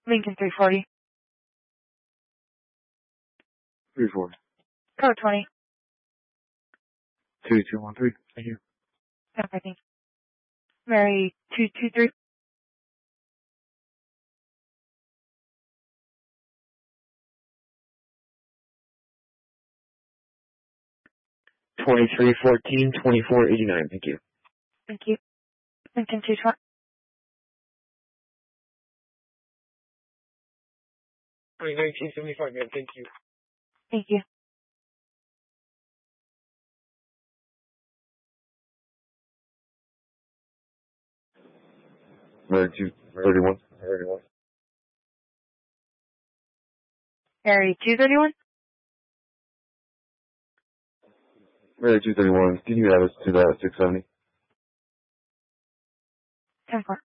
Lincoln 340. 340. Code 20. 2213. Thank you. Okay, thank you. Mary 223. 2314, 2489. Thank you. Thank you. Lincoln 220. 1975, man. Thank you. Thank you. Mary 231. 31. Mary 231. Mary 231. Can you add us to that 670? 10-4.